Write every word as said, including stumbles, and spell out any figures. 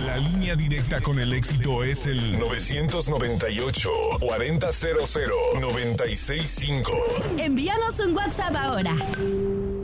La línea directa con el éxito es el nueve nueve ocho, cuarenta cero cero, nueve seis cinco. Envíanos un WhatsApp ahora.